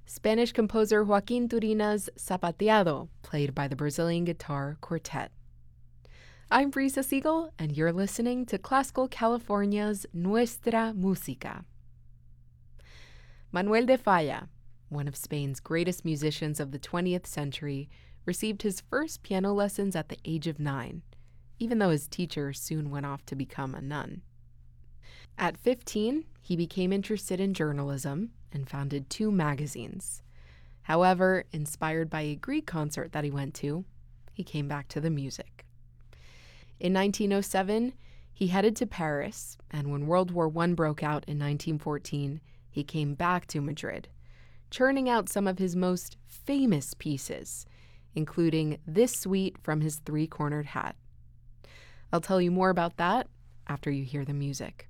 Spanish composer Joaquin Turina's Zapateado, played by the Brazilian Guitar Quartet. I'm Brisa Siegel, and you're listening to Classical California's Nuestra Música. Manuel de Falla, one of Spain's greatest musicians of the 20th century, received his first piano lessons at the age of 9, even though his teacher soon went off to become a nun. At 15, he became interested in journalism and founded 2 magazines. However, inspired by a Grieg concert that he went to, he came back to the music. In 1907, he headed to Paris, and when World War I broke out in 1914, he came back to Madrid, churning out some of his most famous pieces, including this suite from his Three-Cornered Hat. I'll tell you more about that after you hear the music.